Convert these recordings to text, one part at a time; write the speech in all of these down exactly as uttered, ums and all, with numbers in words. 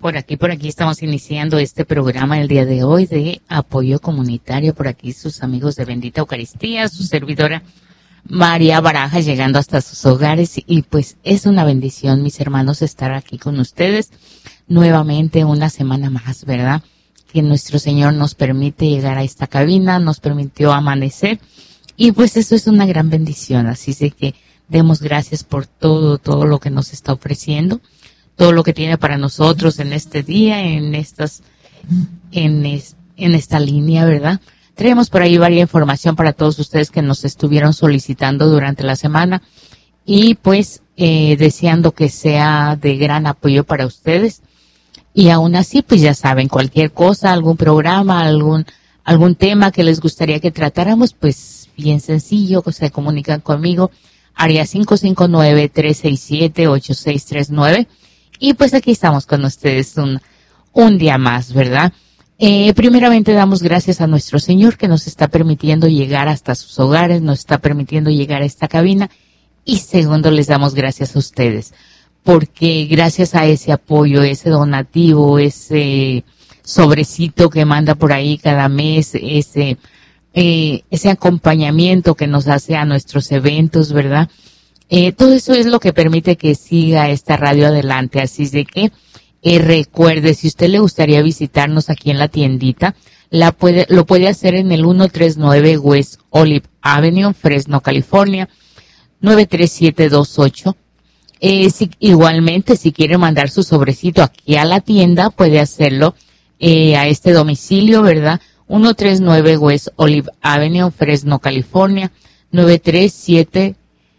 Por aquí, por aquí estamos iniciando este programa el día de hoy de apoyo comunitario. Por aquí sus amigos de Bendita Eucaristía, su servidora María Baraja, llegando hasta sus hogares. Y pues es una bendición, mis hermanos, estar aquí con ustedes nuevamente una semana más, ¿verdad? Que nuestro Señor nos permite llegar a esta cabina, nos permitió amanecer. Y pues eso es una gran bendición. Así de que demos gracias por todo, todo lo que nos está ofreciendo, todo lo que tiene para nosotros en este día, en estas, en, es, en esta línea, ¿verdad? Traemos por ahí varias información para todos ustedes que nos estuvieron solicitando durante la semana y pues eh, deseando que sea de gran apoyo para ustedes. Y aún así, pues ya saben, cualquier cosa, algún programa, algún, algún tema que les gustaría que tratáramos, pues bien sencillo, se comunican conmigo, área cinco cinco nueve, tres seis siete, ocho seis tres nueve. Y pues aquí estamos con ustedes un, un día más, ¿verdad? Eh, primeramente damos gracias a nuestro Señor que nos está permitiendo llegar hasta sus hogares, nos está permitiendo llegar a esta cabina. Y segundo, les damos gracias a ustedes, porque gracias a ese apoyo, ese donativo, ese sobrecito que manda por ahí cada mes, ese, eh, ese acompañamiento que nos hace a nuestros eventos, ¿verdad? Eh, todo eso es lo que permite que siga esta radio adelante. Así es de que eh, recuerde, si usted le gustaría visitarnos aquí en la tiendita, la puede, lo puede hacer en el ciento treinta y nueve West Olive Avenue, Fresno, California, nueve tres siete dos ocho. Eh, si, igualmente, si quiere mandar su sobrecito aquí a la tienda, puede hacerlo eh, a este domicilio, ¿verdad? ciento treinta y nueve West Olive Avenue, Fresno, California, nueve tres siete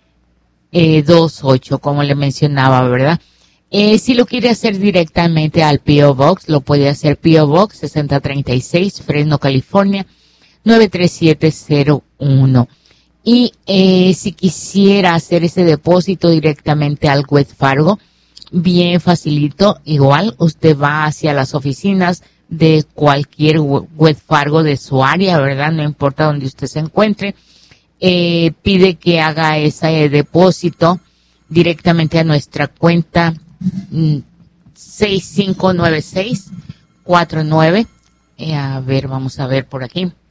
dos ocho, como le mencionaba, ¿verdad? Eh, si lo quiere hacer directamente al P O Box, lo puede hacer P O Box sesenta treinta y seis, Fresno, California, nueve tres siete cero uno. Y eh, si quisiera hacer ese depósito directamente al Wells Fargo, bien facilito, igual usted va hacia las oficinas de cualquier Wells Fargo de su área, ¿verdad? No importa donde usted se encuentre. Eh, pide que haga ese depósito directamente a nuestra cuenta mm, seis cinco nueve seis cuatro nueve. Eh, a ver, vamos a ver por aquí.